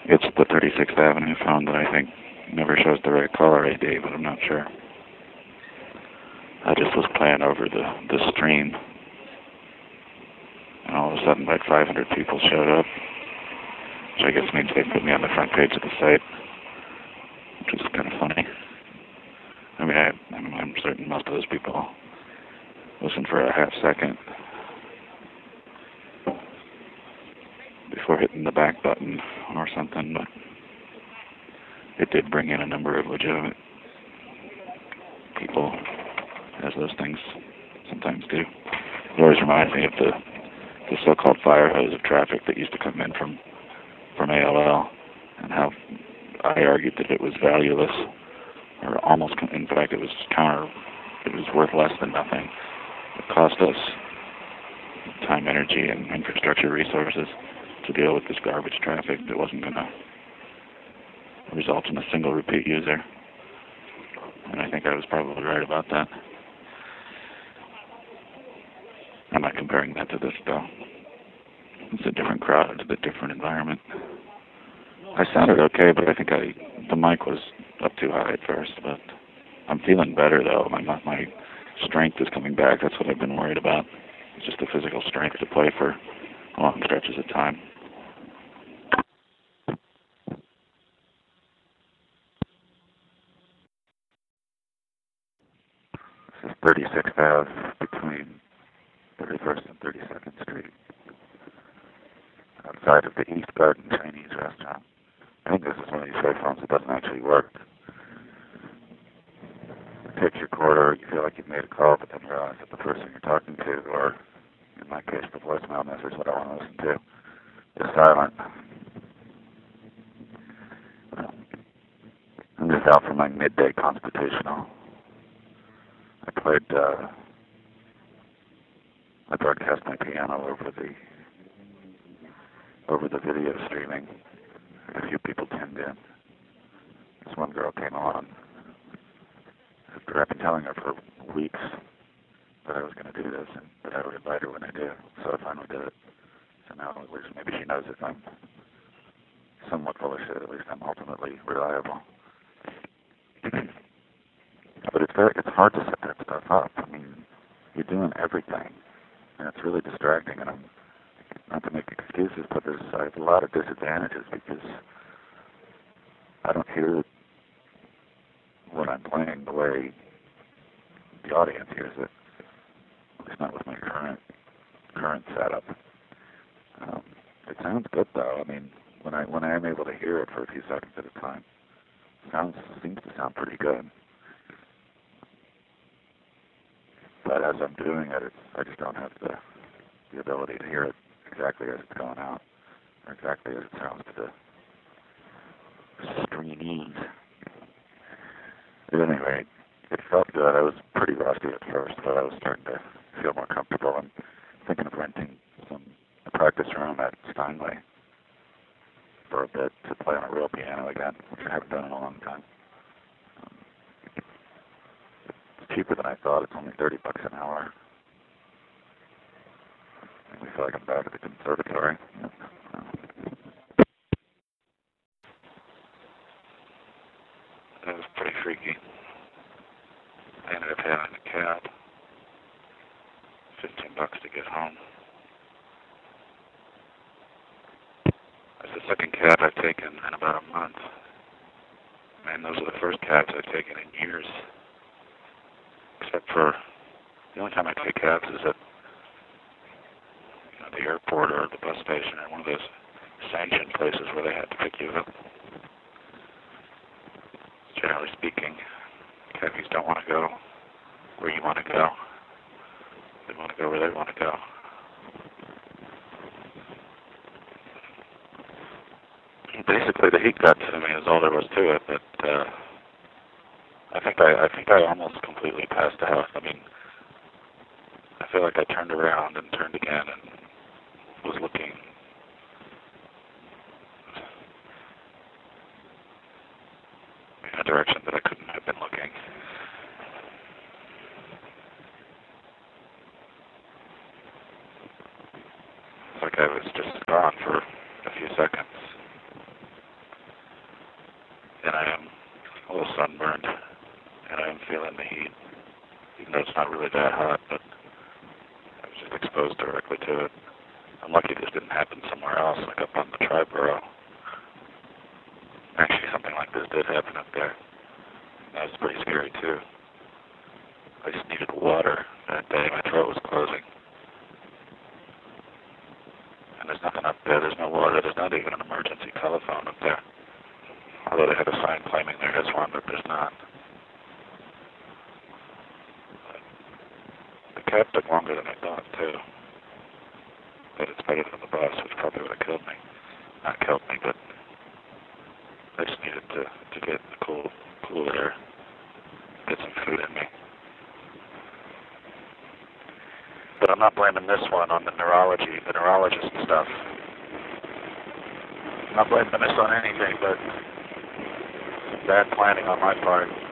It's the 36th Avenue phone that I think never shows the right caller ID, but I'm not sure. I just was playing over the stream, and all of a sudden like 500 people showed up, which I guess means they put me on the front page of the site, which is kind of funny. I mean, I'm certain most of those people listen for a half second before hitting the back button or something, but it did bring in a number of legitimate people, as those things sometimes do. It always reminds me of the so-called fire hose of traffic that used to come in from AOL, and how I argued that it was valueless, or almost, in fact, it was worth less than nothing. It cost us time, energy, and infrastructure resources to deal with this garbage traffic that wasn't going to result in a single repeat user. And I think I was probably right about that. I'm not comparing that to this, though. It's a different crowd, a different environment. I sounded okay, but I think the mic was up too high at first. But I'm feeling better, though. My strength is coming back. That's what I've been worried about. It's just the physical strength to play for long stretches of time. This is 36th Ave between 31st and 32nd Street, outside of the East Garden Chinese restaurant. I think this is one of these cell phones that doesn't actually work. It takes your quarter, you feel like you've made a call, but then you realize that the person you're talking to, or in my case, the voicemail message that I want to listen to, is silent. I'm just out for my midday constitutional. I broadcast my piano over the video streaming. A few people tuned in. This one girl came on. After I've been telling her for weeks that I was going to do this and that I would invite her when I do, so I finally did it. So now at least maybe she knows if I'm somewhat full of shit, at least I'm ultimately reliable. But it's hard to set that stuff up. I mean, you're doing everything, and it's really distracting. And I'm not to make excuses, but I have a lot of disadvantages because I don't hear what I'm playing the way the audience hears it. At least not with my current setup. It sounds good though. I mean, when I am able to hear it for a few seconds at a time, seems to sound pretty good. But as I'm doing it, I just don't have the ability to hear it exactly as it's going out, or exactly as it sounds to the streamees. At any rate, it felt good. I was pretty rusty at first, but I was starting to feel more comfortable. I'm thinking of renting a practice room at Steinway for a bit to play on a real piano again, which I haven't done in a long time. It's cheaper than I thought. It's only $30 an hour. I feel like I'm back at the conservatory. It was pretty freaky. I ended up having a cab. $15 to get home. That's the second cab I've taken in about a month. Man, those are the first cabs I've taken in years. Except for the only time I take cabs is at the airport or the bus station or one of those sanctioned places where they have to pick you up. Generally speaking, cabbies don't want to go where you want to go. They want to go where they want to go. Basically, the heat got to me is all there was to it, but I think I almost completely passed out. I mean, I feel like I turned around and turned again and was looking in a direction that I couldn't have been looking. It's like I was just gone for a few seconds. in the heat, even though it's not really that hot, but I was just exposed directly to it. I'm lucky this didn't happen somewhere else, like up on the Triborough. Actually, something like this did happen up there. That was pretty scary, too. I just needed water that day. My throat was closing. And there's nothing up there. There's no water. There's not even an emergency telephone up there. Although they had a sign claiming there is one, but there's not. The cab took longer than I thought, too. But it's better than the bus, which probably would have killed me. Not killed me, but I just needed to get the cool air, get some food in me. But I'm not blaming this one on the neurologist stuff. I'm not blaming this on anything but bad planning on my part.